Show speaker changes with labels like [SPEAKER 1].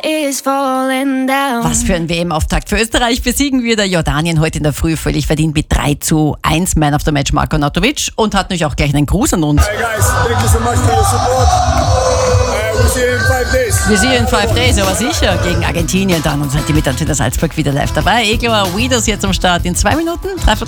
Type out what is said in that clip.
[SPEAKER 1] is falling down.
[SPEAKER 2] Was für ein WM-Auftakt für Österreich. Besiegen wir der Jordanien heute in der Früh völlig verdient mit 3:1. Man of the Match Marko Arnautovic und hat natürlich auch gleich einen Gruß an uns.
[SPEAKER 3] Hey guys, thank you so much for your support. We'll see you in 5 days.
[SPEAKER 2] Wir sehen in 5 days, aber sicher gegen Argentinien dann und seid ihr mit Antenne Salzburg wieder live dabei. Egal, Widos jetzt am Start in 2 Minuten.